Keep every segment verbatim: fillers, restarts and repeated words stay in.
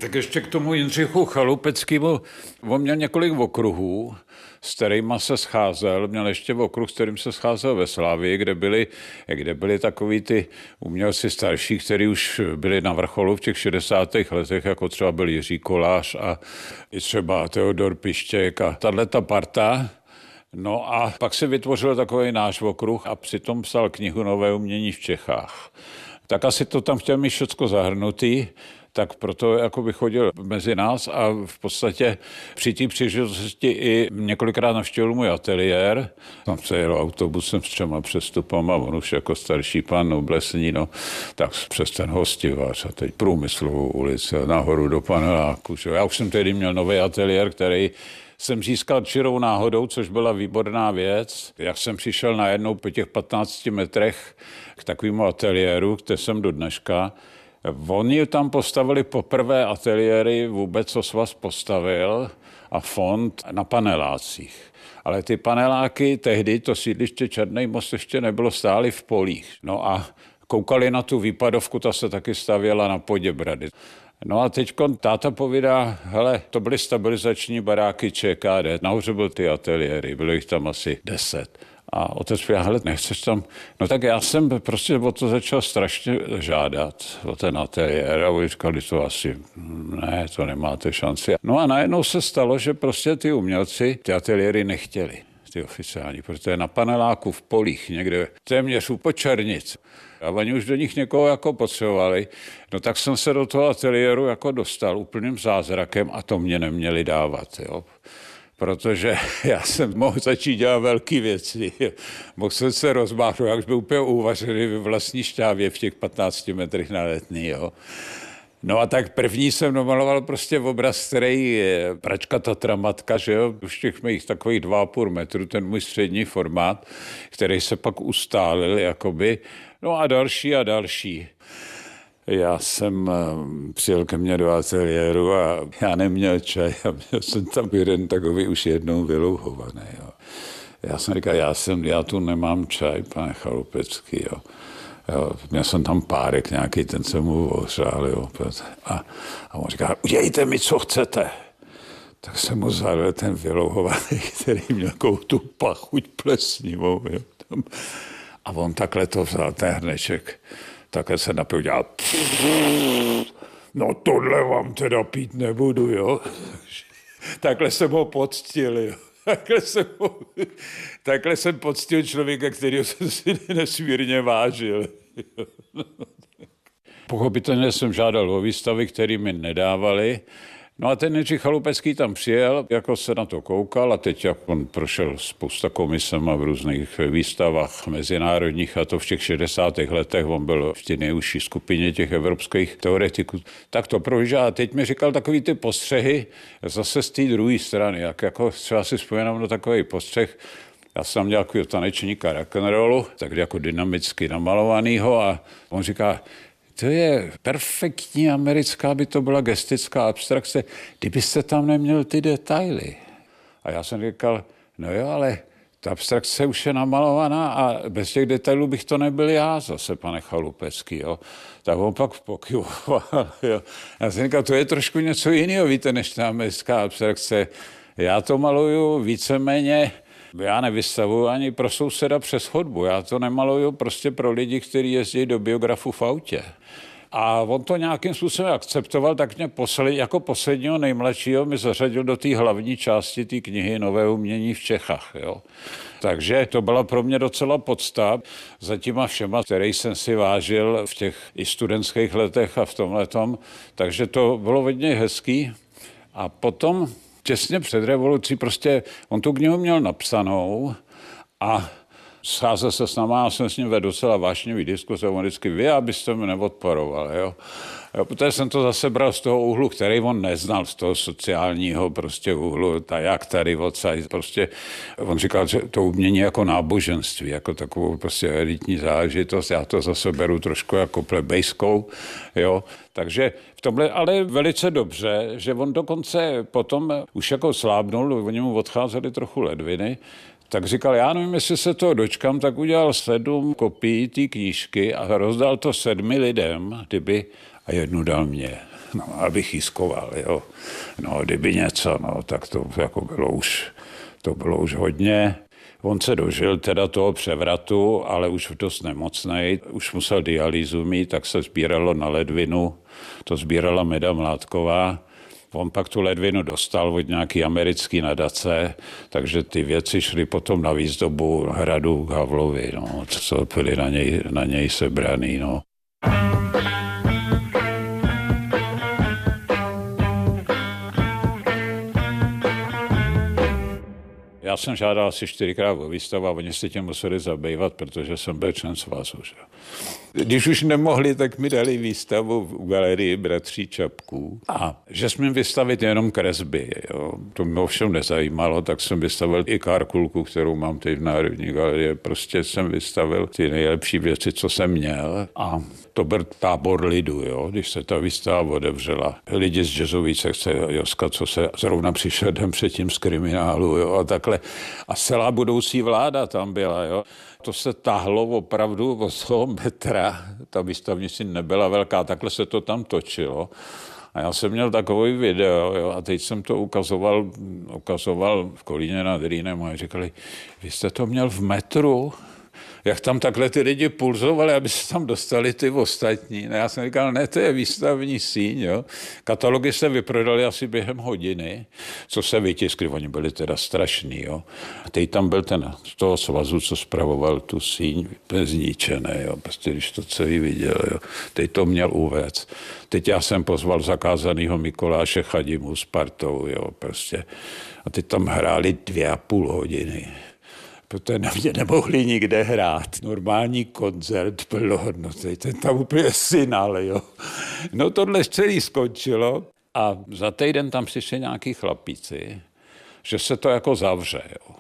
Tak ještě k tomu Jindřichu Chalupeckému. On měl několik okruhů, s kterýma se scházel. Měl ještě okruh, s kterým se scházel ve Slavii, kde byli, kde byli takový ty umělci starší, kteří už byli na vrcholu v těch šedesátých letech, jako třeba byl Jiří Kolář a i třeba Teodor Pištěk a tato parta. No a pak se vytvořil takový náš okruh a přitom psal knihu Nové umění v Čechách. Tak asi to tam chtěl mít všecko zahrnutý, tak proto jako by chodil mezi nás a v podstatě při té příležitosti i několikrát navštívil můj ateliér. Tam se jel autobusem s třema přestupama, on už jako starší pán noblesní, no, tak přes ten Hostivař a teď Průmyslovou ulici nahoru do paneláku. Že? Já už jsem tehdy měl nový ateliér, který jsem získal čirou náhodou, což byla výborná věc. Jak jsem přišel najednou po těch patnácti metrech k takovému ateliéru, kde jsem do dneška, oni tam postavili poprvé ateliéry vůbec, co svaz postavil a fond na panelácích. Ale ty paneláky tehdy, to sídliště Černý most ještě nebylo, stály v polích. No a koukali na tu výpadovku, ta se taky stavěla na Poděbrady. No a teď táta povídá, hele, to byly stabilizační baráky ČKD, nahoře byly ty ateliéry, bylo jich tam asi deset. A otec říká, hele, nechceš tam? No tak já jsem prostě o to začal strašně žádat, o ten ateliér. A oni říkali, to asi, ne, to nemáte šanci. No a najednou se stalo, že prostě ty umělci ty ateliéry nechtěli, ty oficiální, protože na paneláku v polích někde téměř u Počernic. A oni už do nich někoho jako potřebovali. No tak jsem se do toho ateliéru jako dostal úplným zázrakem a to mě neměli dávat, jo. Protože já jsem mohl začít dělat velké věci. Mohl jsem se rozmáchnout, jak byl úplně uvařený ve vlastní šťávě v těch patnácti metrech na Letný, jo. No a tak první jsem namaloval prostě obraz, který je pračka Tatramatka, že jo, už těch mých takových dva a půl metru, ten můj střední formát, který se pak ustálil, jakoby, no a další a další. Já jsem přijel ke mně do ateliéru a já neměl čaj a měl jsem tam jeden takový už jednou vylouhovaný, jo. Já jsem říkal, já, jsem, já tu nemám čaj, pane Chalupecký, jo. Jo, měl jsem tam párek nějaký, ten jsem mu ohřál, jo. A, a on říká, udělejte mi, co chcete. Tak jsem mu zadal ten vylouhovaný, který měl takovou tu pachuť plesnivou, jo. Tam. A on takhle to vzal, ten hrneček, takhle se napil, dělal, no tohle vám teda pít nebudu, jo. Takhle jsem ho poctil, jo. Takhle jsem, ho, takhle jsem poctil člověka, kterého jsem si nesmírně vážil. Pochopitelně jsem žádal o výstavy, které mi nedávali. No a ten Jindřich Chalupecký tam přijel, jako se na to koukal a teď jak on prošel spousta komisema v různých výstavách mezinárodních a to v těch šedesátých letech, on byl v té nejužší skupině těch evropských teoretiků, tak to prožil a teď mi říkal takový ty postřehy zase z té druhé strany, jak jako třeba si vzpomínám na takový postřeh, já jsem tam dělal takového tanečníka rock'n'rollu, tak jako dynamicky namalovanýho a on říká, to je perfektní americká, by to byla gestická abstrakce, kdybyste tam neměl ty detaily. A já jsem říkal, no jo, ale ta abstrakce už je namalovaná a bez těch detailů bych to nebyl já zase, pane Chalupecký, jo. Tak on pak pokyvoval, jo. Já jsem říkal, to je trošku něco jiného, víte, než ta americká abstrakce. Já to maluju víceméně, já nevystavuju ani pro souseda přes chodbu, já to nemaluju prostě pro lidi, kteří jezdí do biografu v autě. A on to nějakým způsobem akceptoval, tak mě posled, jako posledního nejmladšího mi zařadil do té hlavní části té knihy Nové umění v Čechách. Jo. Takže to byla pro mě docela podsta za těma všema, který jsem si vážil v těch i studentských letech a v tomhletom. Takže to bylo hodně hezký. A potom těsně před revolucí prostě on tu knihu měl napsanou a scházel se s náma, já jsem s ním vedl docela vášnivý diskus a on vždycky, vy, abyste mi neodporoval, jo. Jo, protože jsem to zase bral z toho úhlu, který on neznal, z toho sociálního prostě úhlu, ta jak tady odsaď, prostě on říkal, že to umění jako náboženství, jako takovou prostě elitní záležitost, já to zase beru trošku jako plebejskou, jo, takže v tomhle, ale velice dobře, že on dokonce potom už jako slábnul, oni mu odcházely trochu ledviny, tak říkal, já nevím, jestli se toho dočkám, tak udělal sedm kopií té knížky a rozdal to sedmi lidem, kdyby, a jednu dal mě. no, abych jiskoval, jo. No, kdyby něco, no, tak to jako bylo už, to bylo už hodně. On se dožil teda toho převratu, ale už dost nemocnej, už musel dialýzu mít, tak se sbíralo na ledvinu, to sbírala Meda Mládková. On pak tu ledvinu dostal od nějaký americký nadace, takže ty věci šly potom na výzdobu hradu Havlovi, no, co byly na něj, na něj sebraný, no. Já jsem žádal asi čtyřikrát o výstavu a oni se tím museli zabývat, protože jsem byl člen svazu. Že? Když už nemohli, tak mi dali výstavu v galerii Bratří Čapků a že smím vystavit jenom kresby. Jo. To mě ovšem nezajímalo, tak jsem vystavil i Karkulku, kterou mám teď v Národní galerii. Prostě jsem vystavil ty nejlepší věci, co jsem měl a to byl tábor lidu, jo, když se ta výstava otevřela. Lidi z jazzové sekce Joska, co se zrovna přišel den předtím z kriminálu, jo, a takhle. A celá budoucí vláda tam byla, jo. To se tahlo opravdu o sto metra. Ta výstavnice nebyla velká, takhle se to tam točilo. A já jsem měl takový video, jo, a teď jsem to ukazoval, ukazoval v Kolíně nad Rýnem a říkali, vy jste to měl v metru? Jak tam takhle ty lidi pulzovali, aby se tam dostali ty ostatní. No já jsem říkal, ne, to je výstavní síň, jo. Katalogy se vyprodaly asi během hodiny, co se vytiskli, oni byli teda strašný, jo. A teď tam byl ten z toho svazu, co spravoval tu síň, zničené, jo. Prostě když to celý viděl, jo. Teď to měl uvést. Teď já jsem pozval zakázanýho Mikuláše Chadimu s partou, jo, prostě. A teď tam hráli dvě a půl hodiny. Protože na mě nemohli nikde hrát. Normální koncert plnohodnotný, ten tam úplně synal, jo. No tohle celý skončilo a za týden tam přišli nějaký chlapíci, že se to jako zavře, jo.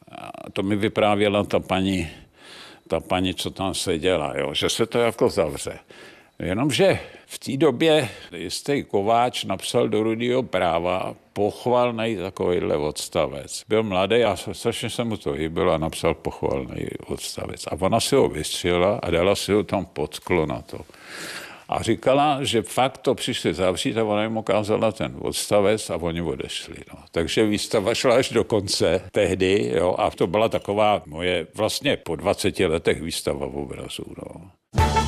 A to mi vyprávěla ta paní, ta paní, co tam seděla, jo, že se to jako zavře. Jenomže v té době jistý Kováč napsal do Rudého práva pochvalný takovýhle odstavec. Byl mladý a strašně se mu to líbilo a napsal pochvalný odstavec. A ona si ho vystřelila a dala si ho tam pod sklo na to. A říkala, že fakt to přišli zavřít a ona jim ukázala ten odstavec a oni odešli. No. Takže výstava šla až do konce tehdy, jo, a to byla taková moje vlastně po dvaceti letech výstava v obrazu. No.